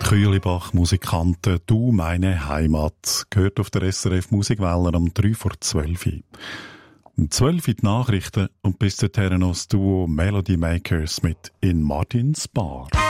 Kühlibach, Musikanten, «Du meine Heimat», gehört auf der SRF Musikwelle um 11:03. Um 12 Uhr die Nachrichten und bis dahin noch das Duo Melody Makers mit «In Martins Bar».